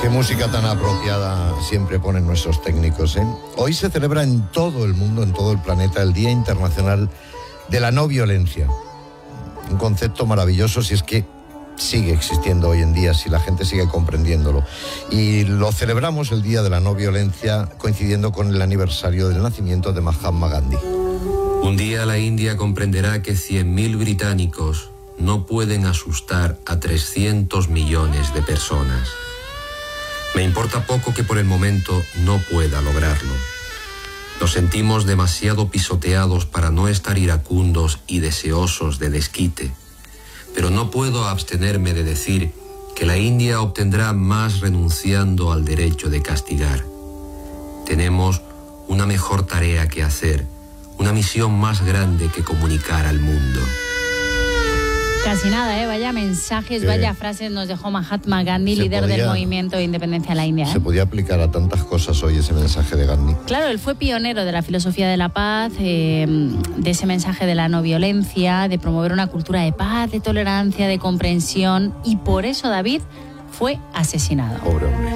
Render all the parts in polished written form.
Qué música tan apropiada siempre ponen nuestros técnicos, ¿eh? Hoy se celebra en todo el mundo, en todo el planeta, el Día Internacional de la No Violencia. Un concepto maravilloso si es que sigue existiendo hoy en día, si la gente sigue comprendiéndolo. Y lo celebramos el Día de la No Violencia coincidiendo con el aniversario del nacimiento de Mahatma Gandhi. Un día la India comprenderá que 100.000 británicos no pueden asustar a 300 millones de personas. Me importa poco que por el momento no pueda lograrlo. Nos sentimos demasiado pisoteados para no estar iracundos y deseosos de desquite. Pero no puedo abstenerme de decir que la India obtendrá más renunciando al derecho de castigar. Tenemos una mejor tarea que hacer, una misión más grande que comunicar al mundo. Casi nada, vaya mensajes, vaya frases nos dejó Mahatma Gandhi, líder del movimiento de independencia de la India. Se podía aplicar a tantas cosas hoy ese mensaje de Gandhi. Claro, él fue pionero de la filosofía de la paz, de ese mensaje de la no violencia, de promover una cultura de paz, de tolerancia, de comprensión, y por eso David fue asesinado. Pobre hombre.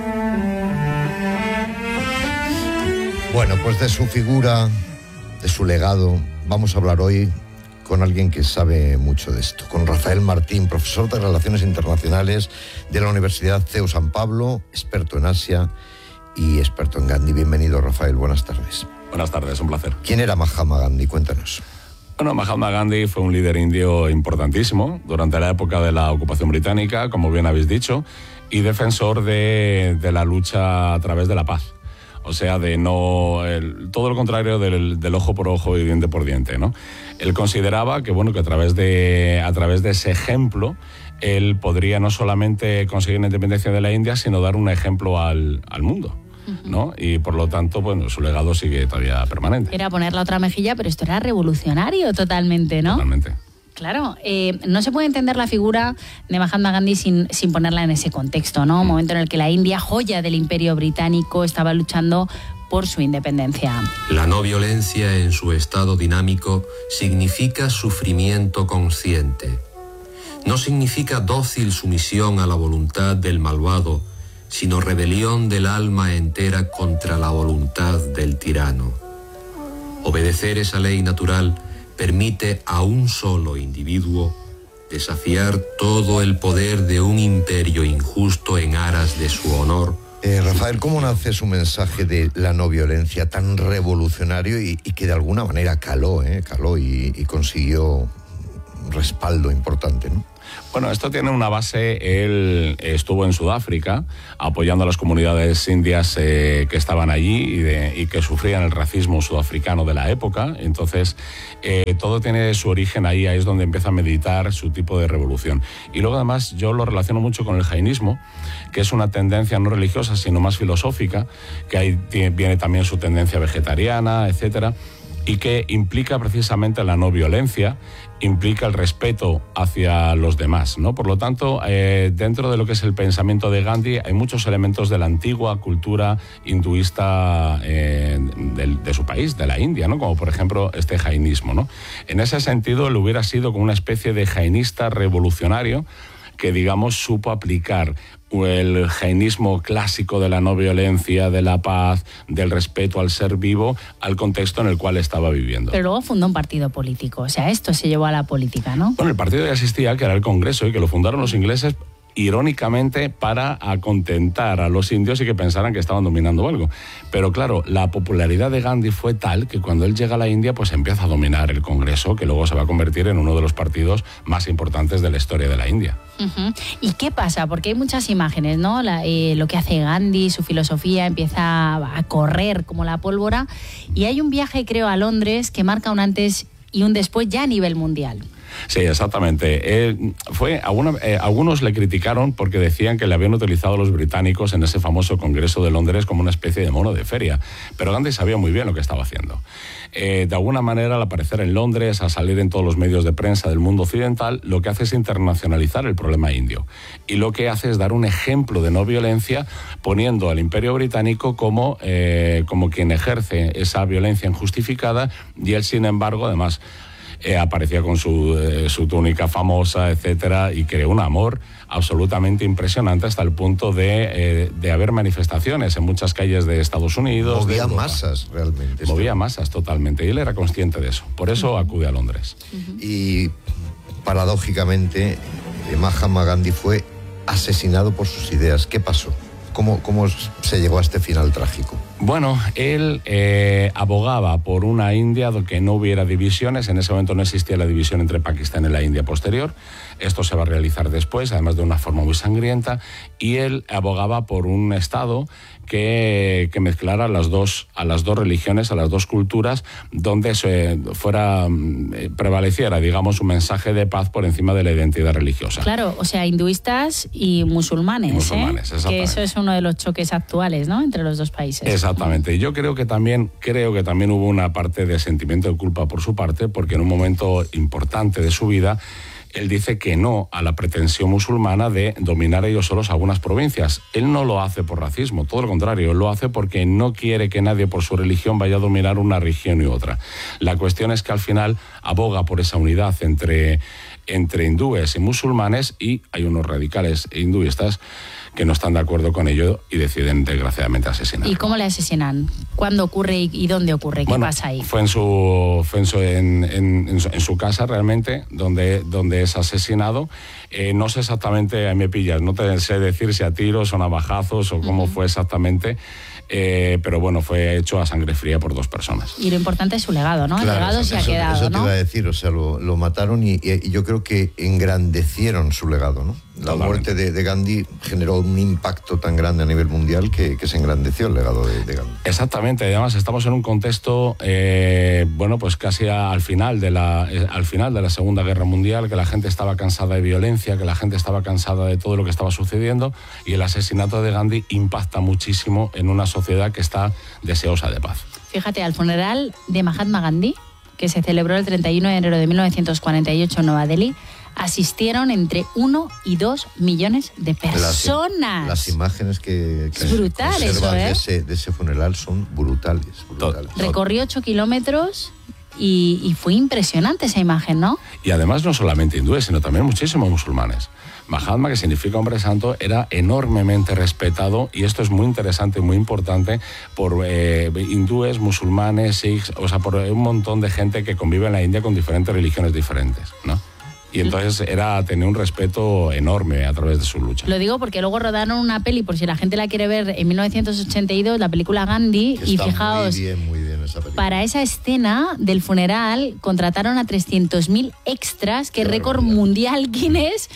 Bueno, pues de su figura, de su legado, vamos a hablar hoy con alguien que sabe mucho de esto, con Rafael Martín, profesor de Relaciones Internacionales de la Universidad CEU San Pablo, experto en Asia y experto en Gandhi. Bienvenido, Rafael, buenas tardes. Buenas tardes, un placer. ¿Quién era Mahatma Gandhi? Cuéntanos. Bueno, Mahatma Gandhi fue un líder indio importantísimo durante la época de la ocupación británica, como bien habéis dicho, y defensor de la lucha a través de la paz. O sea, todo lo contrario del ojo por ojo y diente por diente, ¿no? Él consideraba que, bueno, que a través de ese ejemplo, él podría no solamente conseguir la independencia de la India, sino dar un ejemplo al mundo, ¿no? Y por lo tanto, bueno, su legado sigue todavía permanente. Era poner la otra mejilla, pero esto era revolucionario totalmente, ¿no? Totalmente. Claro, no se puede entender la figura de Mahatma Gandhi sin ponerla en ese contexto, ¿no? Un momento en el que la India, joya del Imperio Británico, estaba luchando por su independencia. La no violencia en su estado dinámico significa sufrimiento consciente. No significa dócil sumisión a la voluntad del malvado, sino rebelión del alma entera contra la voluntad del tirano. Obedecer esa ley natural permite a un solo individuo desafiar todo el poder de un imperio injusto en aras de su honor. Rafael, ¿cómo nace su mensaje de la no violencia tan revolucionario y que de alguna manera caló y consiguió un respaldo importante, ¿no? Bueno, esto tiene una base. Él estuvo en Sudáfrica apoyando a las comunidades indias que estaban allí y que sufrían el racismo sudafricano de la época. Entonces, todo tiene su origen ahí es donde empieza a meditar su tipo de revolución. Y luego, además, yo lo relaciono mucho con el jainismo, que es una tendencia no religiosa, sino más filosófica, que ahí viene también su tendencia vegetariana, etcétera, y que implica precisamente la no violencia, implica el respeto hacia los demás, ¿no? Por lo tanto, dentro de lo que es el pensamiento de Gandhi hay muchos elementos de la antigua cultura hinduista de su país, de la India, ¿no? Como por ejemplo este jainismo, ¿no? En ese sentido, él hubiera sido como una especie de jainista revolucionario que, digamos, supo aplicar el jainismo clásico de la no violencia, de la paz, del respeto al ser vivo, al contexto en el cual estaba viviendo. Pero luego fundó un partido político, o sea, esto se llevó a la política, ¿no? Bueno, el partido ya existía, que era el Congreso, y que lo fundaron los ingleses irónicamente para contentar a los indios y que pensaran que estaban dominando algo. Pero claro, la popularidad de Gandhi fue tal que cuando él llega a la India, pues empieza a dominar el Congreso, que luego se va a convertir en uno de los partidos más importantes de la historia de la India. ¿Y qué pasa? Porque hay muchas imágenes, ¿no? Lo que hace Gandhi, su filosofía empieza a correr como la pólvora, y hay un viaje, creo, a Londres que marca un antes y un después ya a nivel mundial. Sí, exactamente. Algunos le criticaron porque decían que le habían utilizado los británicos en ese famoso Congreso de Londres como una especie de mono de feria. Pero Gandhi sabía muy bien lo que estaba haciendo. De alguna manera, al aparecer en Londres, a salir en todos los medios de prensa del mundo occidental, lo que hace es internacionalizar el problema indio. Y lo que hace es dar un ejemplo de no violencia, poniendo al Imperio Británico como quien ejerce esa violencia injustificada, y él, sin embargo, además, aparecía con su túnica famosa, etcétera, y creó un amor absolutamente impresionante hasta el punto de haber manifestaciones en muchas calles de Estados Unidos. Movía masas, realmente. Movía masas totalmente, y él era consciente de eso. Por eso acude a Londres. Y paradójicamente, Mahatma Gandhi fue asesinado por sus ideas. ¿Qué pasó? ¿Cómo se llegó a este final trágico? Bueno, él abogaba por una India donde no hubiera divisiones. En ese momento no existía la división entre Pakistán y la India posterior. Esto se va a realizar después, además de una forma muy sangrienta. Y él abogaba por un Estado que mezclara a las dos religiones, a las dos culturas, donde prevaleciera, digamos, un mensaje de paz por encima de la identidad religiosa. Claro, o sea, hinduistas y musulmanes. Que eso es uno de los choques actuales, ¿no?, entre los dos países. Exactamente. Y yo creo que también hubo una parte de sentimiento de culpa por su parte, porque en un momento importante de su vida él dice que no a la pretensión musulmana de dominar ellos solos algunas provincias. Él no lo hace por racismo, todo lo contrario, él lo hace porque no quiere que nadie por su religión vaya a dominar una región y otra. La cuestión es que al final aboga por esa unidad entre hindúes y musulmanes, y hay unos radicales hinduistas que no están de acuerdo con ello y deciden desgraciadamente asesinar. ¿Y cómo le asesinan? ¿Cuándo ocurre y dónde ocurre? ¿Qué pasa ahí? Fue en su casa realmente, donde es asesinado. No sé exactamente, ahí me pillas, no te sé decir si a tiros o navajazos o cómo fue exactamente. Pero bueno, fue hecho a sangre fría por dos personas. Y lo importante es su legado, ¿no? Claro, el legado se ha quedado, eso ¿no? Te iba a decir, o sea, lo mataron y yo creo que engrandecieron su legado, ¿no? La muerte de Gandhi generó un impacto tan grande a nivel mundial que se engrandeció el legado de Gandhi. Exactamente, además estamos en un contexto, pues casi al final de la Segunda Guerra Mundial, que la gente estaba cansada de violencia, que la gente estaba cansada de todo lo que estaba sucediendo, y el asesinato de Gandhi impacta muchísimo en una sociedad que está deseosa de paz. Fíjate, al funeral de Mahatma Gandhi, que se celebró el 31 de enero de 1948 en Nueva Delhi, asistieron entre 1 y 2 millones de personas. Las imágenes que brutal conservan eso, de ese funeral son brutales. Recorrió 8 kilómetros y fue impresionante esa imagen, ¿no? Y además no solamente hindúes, sino también muchísimos musulmanes. Mahatma, que significa hombre santo, era enormemente respetado, y esto es muy interesante y muy importante, por hindúes, musulmanes, sikhs, o sea, por un montón de gente que convive en la India con diferentes religiones diferentes, ¿no? Y entonces tenía un respeto enorme a través de su lucha. Lo digo porque luego rodaron una peli, por si la gente la quiere ver, en 1982, la película Gandhi, y fijaos, muy bien esa película. Para esa escena del funeral contrataron a 300.000 extras, que récord mundial Guinness,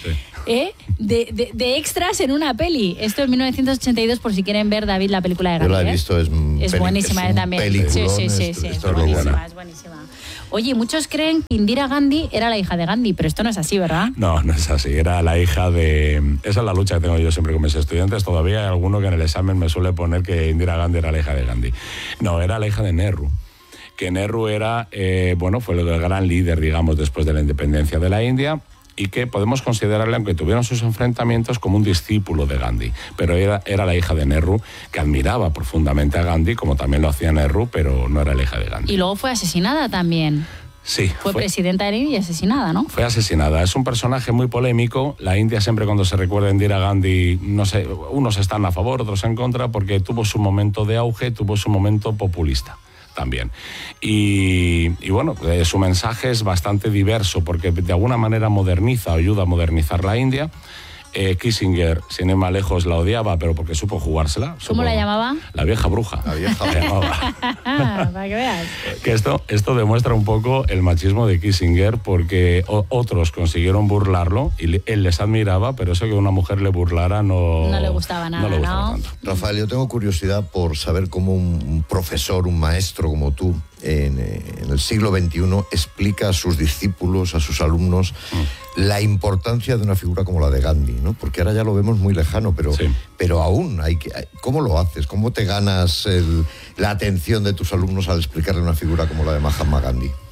de extras en una peli. Esto es 1982, por si quieren ver, David, la película de Gandhi. Yo la he visto, es buenísima también. Sí, es buenísima, es buenísima. Oye, muchos creen que Indira Gandhi era la hija de Gandhi, pero esto no es así, ¿verdad? No, no es así. Era la hija de... Esa es la lucha que tengo yo siempre con mis estudiantes. Todavía hay alguno que en el examen me suele poner que Indira Gandhi era la hija de Gandhi. No, era la hija de Nehru. Que Nehru era, fue el gran líder, digamos, después de la independencia de la India, y que podemos considerarle, aunque tuvieron sus enfrentamientos, como un discípulo de Gandhi. Pero era la hija de Nehru, que admiraba profundamente a Gandhi, como también lo hacía Nehru, pero no era la hija de Gandhi. Y luego fue asesinada también. Sí. Fue presidenta de la India y asesinada, ¿no? Fue asesinada. Es un personaje muy polémico. La India siempre, cuando se recuerda a Indira Gandhi, no sé, unos están a favor, otros en contra, porque tuvo su momento de auge, tuvo su momento populista también. Y bueno, su mensaje es bastante diverso, porque de alguna manera moderniza o ayuda a modernizar la India. Kissinger, sin ir más lejos, la odiaba, pero porque supo jugársela. ¿Cómo la llamaba? La vieja bruja. La vieja bruja. Para que veas. Que esto demuestra un poco el machismo de Kissinger, porque otros consiguieron burlarlo y él les admiraba, pero eso que una mujer le burlara no le gustaba nada, ¿no? Tanto. Rafael, yo tengo curiosidad por saber cómo un profesor, un maestro como tú, en el siglo XXI, explica a sus discípulos, a sus alumnos, la importancia de una figura como la de Gandhi, ¿no? Porque ahora ya lo vemos muy lejano, pero aún ¿cómo lo haces? ¿Cómo te ganas la atención de tus alumnos al explicarle una figura como la de Mahatma Gandhi?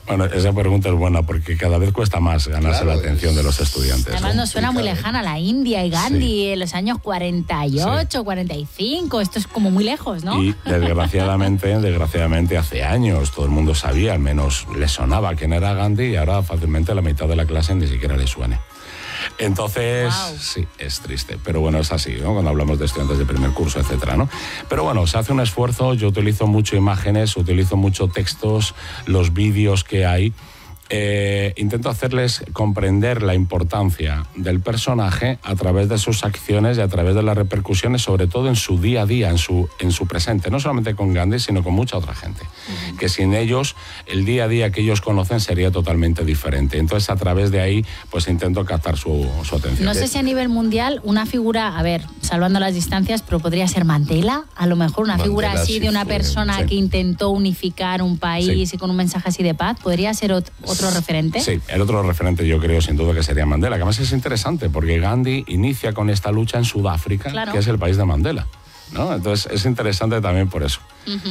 Bueno, esa pregunta es buena porque cada vez cuesta más ganarse la atención de los estudiantes. Además nos suena muy lejana la India y Gandhi en los años 48, 45, esto es como muy lejos, ¿no? Y desgraciadamente hace años todo el mundo sabía, al menos le sonaba quién era Gandhi, y ahora fácilmente la mitad de la clase ni siquiera le suene. Entonces, sí, es triste, pero bueno, es así, ¿no? Cuando hablamos de estudiantes de primer curso, etcétera, ¿no? Pero bueno, se hace un esfuerzo, yo utilizo mucho imágenes, utilizo mucho textos, los vídeos que hay. Intento hacerles comprender la importancia del personaje a través de sus acciones y a través de las repercusiones, sobre todo en su día a día, en su presente, no solamente con Gandhi, sino con mucha otra gente, que sin ellos el día a día que ellos conocen sería totalmente diferente. Entonces, a través de ahí, pues intento captar su atención. No sé si a nivel mundial una figura, a ver, salvando las distancias, pero podría ser Mandela, a lo mejor una figura así sí, de una persona que intentó unificar un país y con un mensaje así de paz, podría ser otro referente. Sí, el otro referente yo creo sin duda que sería Mandela, que además es interesante porque Gandhi inicia con esta lucha en Sudáfrica, que es el país de Mandela, ¿no? Entonces es interesante también por eso.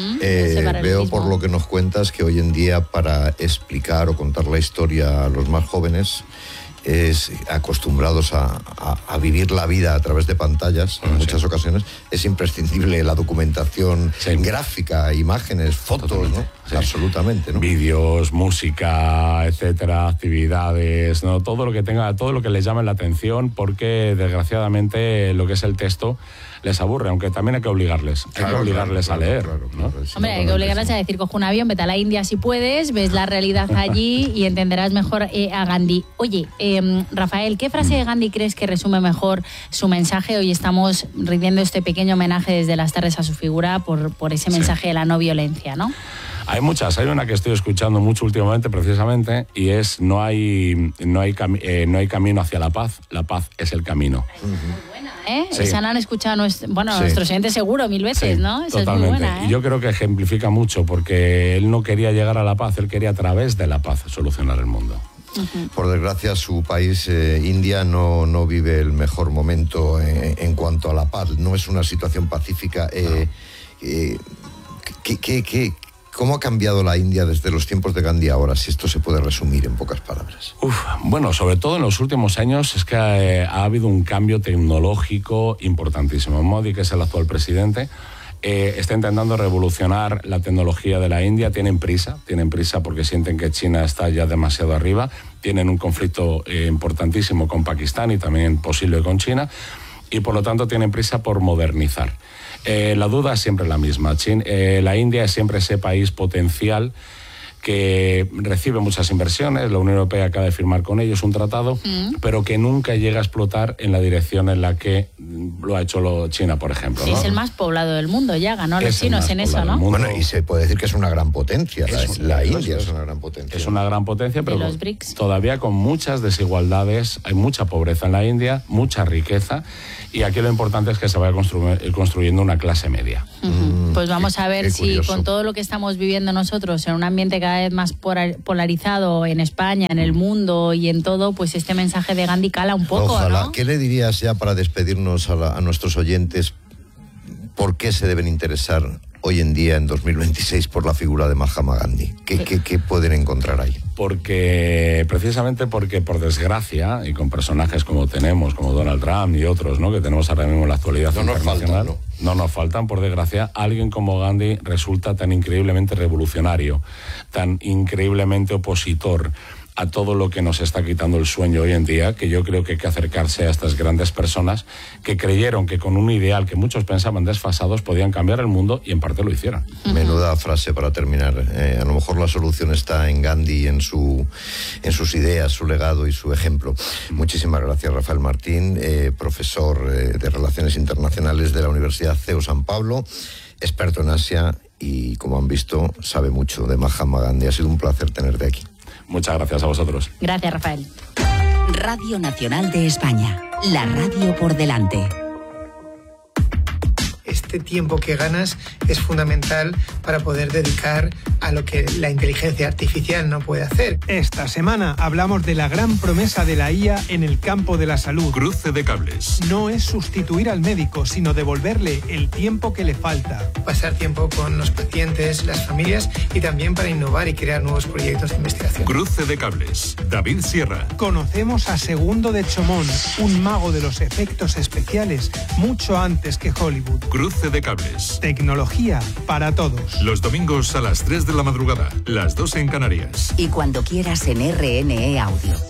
Veo por lo que nos cuentas que hoy en día para explicar o contar la historia a los más jóvenes acostumbrados a vivir la vida a través de pantallas en muchas ocasiones, es imprescindible la documentación gráfica, imágenes, fotos, ¿no? Absolutamente, ¿no? Vídeos, música, etcétera, actividades, ¿no? Todo lo que les llame la atención, porque desgraciadamente lo que es el texto les aburre, aunque también hay que obligarles. Hay que obligarles a leer. ¿No? Hombre, hay que obligarles a decir, coge un avión, vete a la India si puedes, ves la realidad allí y entenderás mejor a Gandhi. Oye, Rafael, ¿qué frase de Gandhi crees que resume mejor su mensaje? Hoy estamos rindiendo este pequeño homenaje desde las tardes a su figura por ese mensaje de la no violencia, ¿no? Hay muchas, hay una que estoy escuchando mucho últimamente precisamente y es no hay camino hacia la paz es el camino. Sí. Esa la han escuchado nuestros oyentes seguro 1000 veces, ¿no? Esa totalmente. Es muy buena, Y yo creo que ejemplifica mucho porque él no quería llegar a la paz, él quería a través de la paz solucionar el mundo. Por desgracia, su país, India, no vive el mejor momento en cuanto a la paz. No es una situación pacífica. ¿Cómo ha cambiado la India desde los tiempos de Gandhi ahora, si esto se puede resumir en pocas palabras? Bueno, sobre todo en los últimos años es que ha habido un cambio tecnológico importantísimo. Modi, que es el actual presidente, está intentando revolucionar la tecnología de la India. Tienen prisa porque sienten que China está ya demasiado arriba. Tienen un conflicto importantísimo con Pakistán y también posible con China. Y por lo tanto tienen prisa por modernizar. La duda es siempre la misma. La India es siempre ese país potencial que recibe muchas inversiones, la Unión Europea acaba de firmar con ellos un tratado, pero que nunca llega a explotar en la dirección en la que lo ha hecho China, por ejemplo. Sí, ¿no? Es el más poblado del mundo, ya ganó los chinos en eso, ¿no? Bueno, y se puede decir que es una gran potencia, la India es una gran potencia. Es una gran potencia, pero los BRICS. Todavía con muchas desigualdades, hay mucha pobreza en la India, mucha riqueza, y aquí lo importante es que se vaya construyendo una clase media. Pues vamos a ver si con todo lo que estamos viviendo nosotros en un ambiente cada vez más polarizado en España, en el mundo y en todo, pues este mensaje de Gandhi cala un poco. Ojalá. ¿No? ¿Qué le dirías ya para despedirnos a nuestros oyentes? ¿Por qué se deben interesar hoy en día, en 2026, por la figura de Mahatma Gandhi? ¿Qué pueden encontrar ahí? Precisamente porque, por desgracia, y con personajes como Donald Trump y otros, ¿no?, que tenemos ahora mismo en la actualidad internacional, no nos faltan, por desgracia, alguien como Gandhi resulta tan increíblemente revolucionario, tan increíblemente opositor a todo lo que nos está quitando el sueño hoy en día, que yo creo que hay que acercarse a estas grandes personas que creyeron que con un ideal que muchos pensaban desfasados podían cambiar el mundo, y en parte lo hicieron. Menuda frase para terminar. A lo mejor la solución está en Gandhi, en sus ideas, su legado y su ejemplo. Muchísimas gracias, Rafael Martín, profesor de Relaciones Internacionales de la Universidad CEU San Pablo, experto en Asia y, como han visto, sabe mucho de Mahatma Gandhi. Ha sido un placer tenerte aquí. Muchas gracias a vosotros. Gracias, Rafael. Radio Nacional de España, la radio por delante. este tiempo que ganas es fundamental para poder dedicar a lo que la inteligencia artificial no puede hacer. Esta semana hablamos de la gran promesa de la IA en el campo de la salud. Cruce de cables. No es sustituir al médico, sino devolverle el tiempo que le falta. Pasar tiempo con los pacientes, las familias y también para innovar y crear nuevos proyectos de investigación. Cruce de cables. David Sierra. Conocemos a Segundo de Chomón, un mago de los efectos especiales, mucho antes que Hollywood. Cruce de cables. Tecnología para todos. Los domingos a las 3 de la madrugada, las 2 en Canarias. Y cuando quieras en RNE Audio.